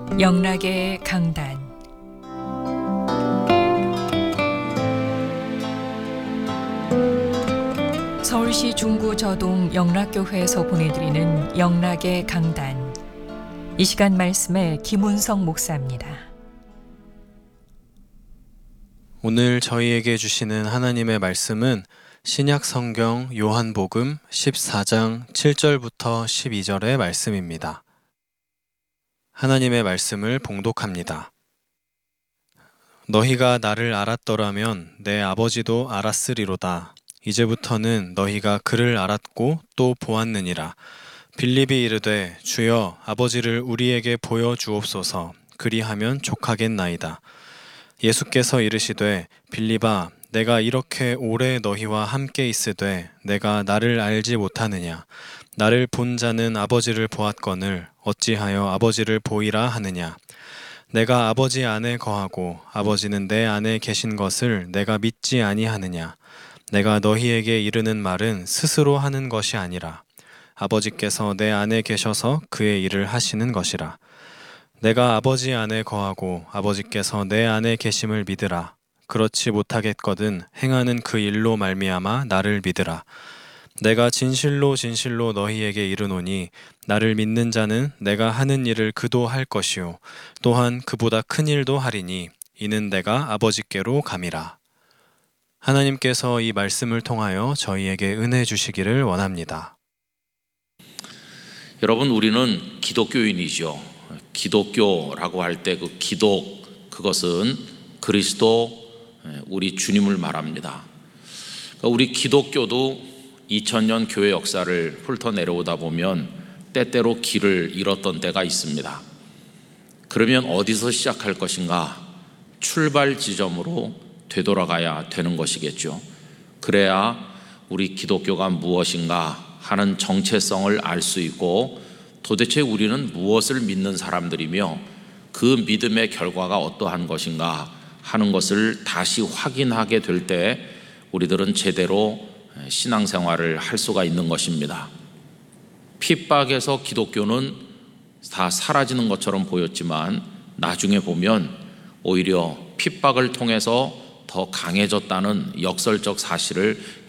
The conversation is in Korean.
영락의 강단. 서울시 중구 저동 영락교회에서 보내드리는 영락의 강단. 이 시간 말씀에 김운성 목사입니다. 오늘 저희에게 주시는 하나님의 말씀은 신약 성경 요한복음 14장 7절부터 12절의 말씀입니다. 하나님의 말씀을 봉독합니다. 너희가 나를 알았더라면 내 아버지도 알았으리로다. 이제부터는 너희가 그를 알았고 또 보았느니라. 빌립이 이르되 주여 아버지를 우리에게 보여 주옵소서. 그리하면 족하겠나이다. 예수께서 이르시되 빌립아 내가 이렇게 오래 너희와 함께 있으되 내가 나를 알지 못하느냐. 나를 본 자는 아버지를 보았거늘 어찌하여 아버지를 보이라 하느냐. 내가 아버지 안에 거하고 아버지는 내 안에 계신 것을 내가 믿지 아니하느냐. 내가 너희에게 이르는 말은 스스로 하는 것이 아니라 아버지께서 내 안에 계셔서 그의 일을 하시는 것이라. 내가 아버지 안에 거하고 아버지께서 내 안에 계심을 믿으라. 그렇지 못하겠거든 행하는 그 일로 말미암아 나를 믿으라. 내가 진실로 진실로 너희에게 이르노니 나를 믿는 자는 내가 하는 일을 그도 할 것이요 또한 그보다 큰 일도 하리니 이는 내가 아버지께로 감이라. 하나님께서 이 말씀을 통하여 저희에게 은혜 주시기를 원합니다. 여러분, 우리는 기독교인이죠. 기독교라고 할 때 그 기독, 그것은 그리스도, 우리 주님을 말합니다. 우리 기독교도 2000년 교회 역사를 훑어내려오다 보면 때때로 길을 잃었던 때가 있습니다. 그러면 어디서 시작할 것인가? 출발 지점으로 되돌아가야 되는 것이겠죠. 그래야 우리 기독교가 무엇인가 하는 정체성을 알 수 있고 도대체 우리는 무엇을 믿는 사람들이며 그 믿음의 결과가 어떠한 것인가 하는 것을 다시 확인하게 될 때 우리들은 제대로 신앙생활을 할 수가 있는 것입니다. 핍박에서 기독교는 다 사라지는 것처럼 보였지만 나중에 보면 오히려 핍박을 통해서 더 강해졌다는 역설적 사실을